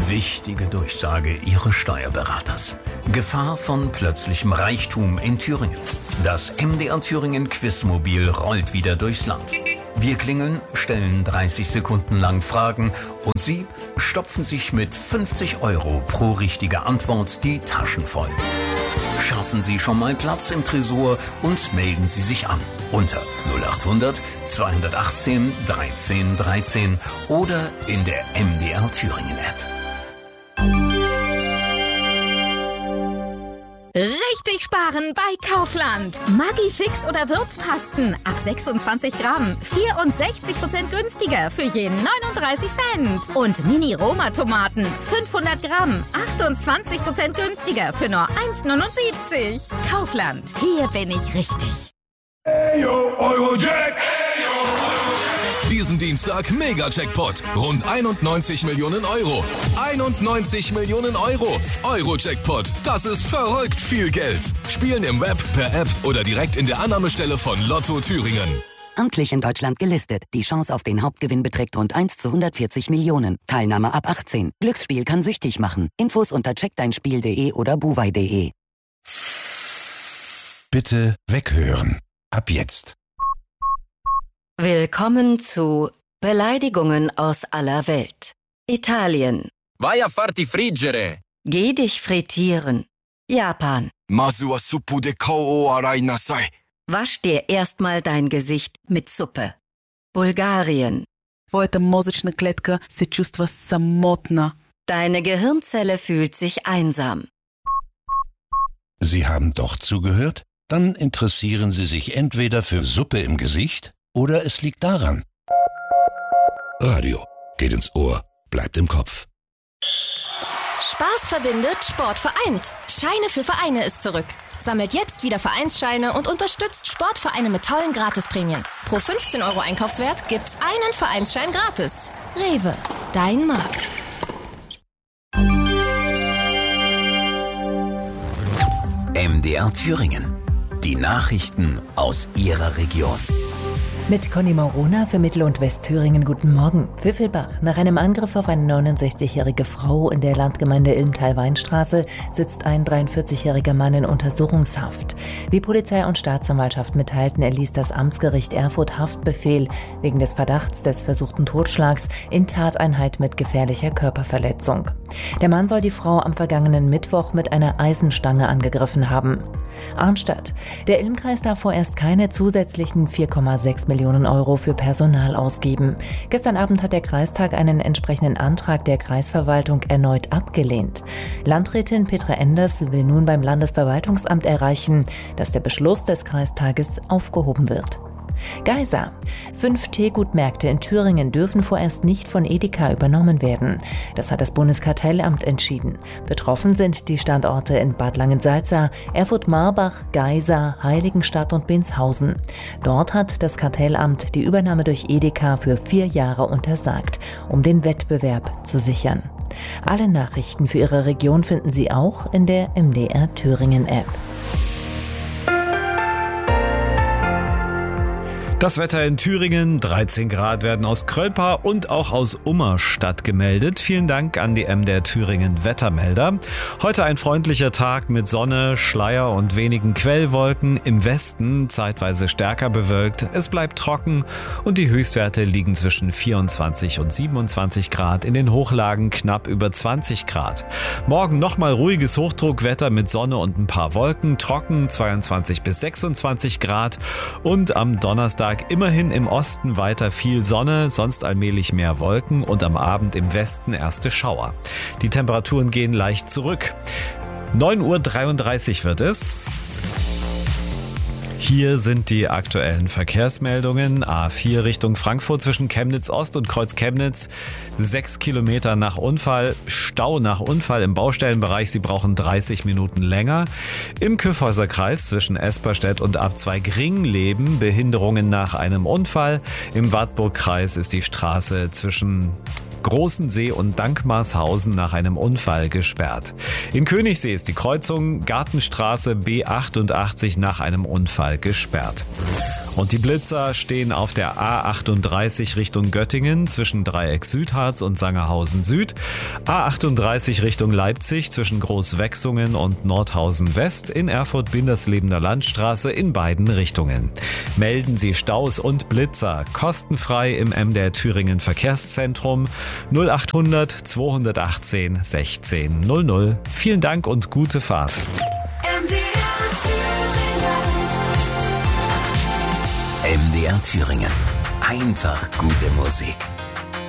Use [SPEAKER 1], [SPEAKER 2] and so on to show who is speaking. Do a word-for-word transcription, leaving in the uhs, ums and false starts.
[SPEAKER 1] Wichtige Durchsage Ihres Steuerberaters. Gefahr von plötzlichem Reichtum in Thüringen. Das M D R Thüringen Quizmobil rollt wieder durchs Land. Wir klingeln, stellen dreißig Sekunden lang Fragen und Sie stopfen sich mit fünfzig Euro pro richtige Antwort die Taschen voll. Schaffen Sie schon mal Platz im Tresor und melden Sie sich an unter null acht hundert zweihundertachtzehn dreizehn dreizehn oder in der M D R Thüringen App.
[SPEAKER 2] Richtig sparen bei Kaufland. Maggi-Fix oder Würzpasten ab sechsundzwanzig Gramm. vierundsechzig Prozent günstiger für jeden neununddreißig Cent. Und Mini-Roma-Tomaten fünfhundert Gramm. achtundzwanzig Prozent günstiger für nur eins neunundsiebzig. Kaufland, hier bin ich richtig.
[SPEAKER 3] Hey yo, Eurojack!
[SPEAKER 4] Diesen Dienstag Mega-Jackpot. Rund einundneunzig Millionen Euro. einundneunzig Millionen Euro. Euro-Jackpot. Das ist verrückt viel Geld. Spielen im Web, per App oder direkt in der Annahmestelle von Lotto Thüringen.
[SPEAKER 5] Amtlich in Deutschland gelistet. Die Chance auf den Hauptgewinn beträgt rund eins zu hundertvierzig Millionen. Teilnahme ab achtzehn. Glücksspiel kann süchtig machen. Infos unter check dein spiel punkt de oder buwei punkt de.
[SPEAKER 6] Bitte weghören. Ab jetzt.
[SPEAKER 7] Willkommen zu Beleidigungen aus aller Welt. Italien.
[SPEAKER 8] Vai a farti friggere.
[SPEAKER 7] Geh dich frittieren. Japan.
[SPEAKER 8] Masu wa suppu de kao o arai nasai.
[SPEAKER 7] Wasch dir erstmal dein Gesicht mit Suppe. Bulgarien.
[SPEAKER 9] Твоята мозъчна клетка се чувства самотна.
[SPEAKER 7] Deine Gehirnzelle fühlt sich einsam.
[SPEAKER 6] Sie haben doch zugehört? Dann interessieren Sie sich entweder für Suppe im Gesicht oder es liegt daran. Radio geht ins Ohr, bleibt im Kopf.
[SPEAKER 10] Spaß verbindet, Sport vereint. Scheine für Vereine ist zurück. Sammelt jetzt wieder Vereinsscheine und unterstützt Sportvereine mit tollen Gratisprämien. Pro fünfzehn Euro Einkaufswert gibt's einen Vereinsschein gratis. Rewe, dein Markt.
[SPEAKER 1] M D R Thüringen. Die Nachrichten aus Ihrer Region.
[SPEAKER 11] Mit Conny Maurona für Mittel- und Westthüringen. Guten Morgen. Pfiffelbach. Nach einem Angriff auf eine neunundsechzigjährige Frau in der Landgemeinde Ilmtal-Weinstraße sitzt ein dreiundvierzigjähriger Mann in Untersuchungshaft. Wie Polizei und Staatsanwaltschaft mitteilten, erließ das Amtsgericht Erfurt Haftbefehl wegen des Verdachts des versuchten Totschlags in Tateinheit mit gefährlicher Körperverletzung. Der Mann soll die Frau am vergangenen Mittwoch mit einer Eisenstange angegriffen haben. Arnstadt. Der Ilmkreis darf vorerst keine zusätzlichen vier Komma sechs Millionen Euro für Personal ausgeben. Gestern Abend hat der Kreistag einen entsprechenden Antrag der Kreisverwaltung erneut abgelehnt. Landrätin Petra Enders will nun beim Landesverwaltungsamt erreichen, dass der Beschluss des Kreistages aufgehoben wird. Geisa. Fünf Teegutmärkte in Thüringen dürfen vorerst nicht von Edeka übernommen werden. Das hat das Bundeskartellamt entschieden. Betroffen sind die Standorte in Bad Langensalza, Erfurt-Marbach, Geisa, Heiligenstadt und Binshausen. Dort hat das Kartellamt die Übernahme durch Edeka für vier Jahre untersagt, um den Wettbewerb zu sichern. Alle Nachrichten für Ihre Region finden Sie auch in der M D R Thüringen App.
[SPEAKER 12] Das Wetter in Thüringen, dreizehn Grad werden aus Krölpa und auch aus Ummerstadt gemeldet. Vielen Dank an die M D R Thüringen Wettermelder. Heute ein freundlicher Tag mit Sonne, Schleier und wenigen Quellwolken. Im Westen zeitweise stärker bewölkt. Es bleibt trocken und die Höchstwerte liegen zwischen vierundzwanzig und siebenundzwanzig Grad. In den Hochlagen knapp über zwanzig Grad. Morgen nochmal ruhiges Hochdruckwetter mit Sonne und ein paar Wolken. Trocken zweiundzwanzig bis sechsundzwanzig Grad. Und am Donnerstag immerhin im Osten weiter viel Sonne, sonst allmählich mehr Wolken und am Abend im Westen erste Schauer. Die Temperaturen gehen leicht zurück. neun Uhr dreiunddreißig wird es. Hier sind die aktuellen Verkehrsmeldungen. A vier Richtung Frankfurt zwischen Chemnitz Ost und Kreuz Chemnitz. Sechs Kilometer nach Unfall. Stau nach Unfall im Baustellenbereich. Sie brauchen dreißig Minuten länger. Im Kyffhäuserkreis zwischen Esperstedt und Abzweig Ringleben. Behinderungen nach einem Unfall. Im Wartburgkreis ist die Straße zwischen Großensee und Dankmarshausen nach einem Unfall gesperrt. In Königssee ist die Kreuzung Gartenstraße B achtundachtzig nach einem Unfall gesperrt. Und die Blitzer stehen auf der A achtunddreißig Richtung Göttingen zwischen Dreieck Südharz und Sangerhausen Süd, A achtunddreißig Richtung Leipzig zwischen Großwechsungen und Nordhausen West, in Erfurt Binderslebener Landstraße in beiden Richtungen. Melden Sie Staus und Blitzer kostenfrei im M D R Thüringen Verkehrszentrum null achthundert zweihundertachtzehn sechzehn null null. Vielen Dank und gute Fahrt.
[SPEAKER 1] M D R Thüringen. Einfach gute Musik.